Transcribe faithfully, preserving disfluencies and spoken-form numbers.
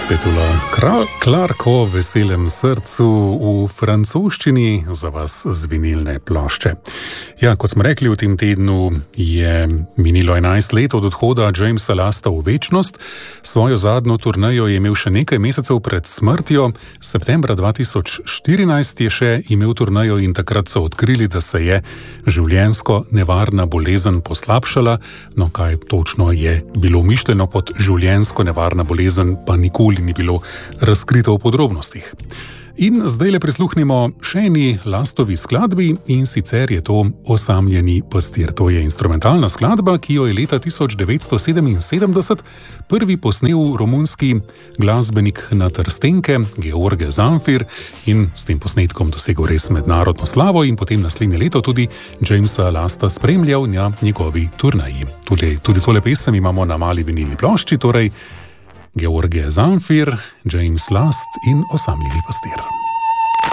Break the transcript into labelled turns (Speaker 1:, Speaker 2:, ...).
Speaker 1: spet v Clarko veselem srcu v francoščini za vas z vinilne plošče. Ja, kot smo rekli, v tem tednu je minilo enajst let od odhoda Jamesa Lasta v večnost. Svojo zadnjo turnejo je imel še nekaj mesecev pred smrtjo. Septembra dva tisoč štirinajst je še imel turnejo in takrat so odkrili, da se je življenjsko nevarna bolezen poslabšala. No, kaj točno je bilo mišljeno pod življenjsko nevarna bolezen, pa nikoli ni bilo razkrito v podrobnostih. In zdaj le prisluhnimo še eni Lastovi skladbi, in sicer je to Osamljeni pastir. To je instrumentalna skladba, ki jo je leta tisoč devetsto sedeminsedemdeset prvi posnel romunski glasbenik na trstenke Gheorghe Zamfir in s tem posnetkom dosegel res mednarodno slavo in potem naslednje leto tudi Jamesa Lasta spremljal na njegovi turneji. Tudi, tudi tole pesem imamo na mali vinilni plošči, torej Gheorghe Zamfir, James Last in Osamljeni pastir.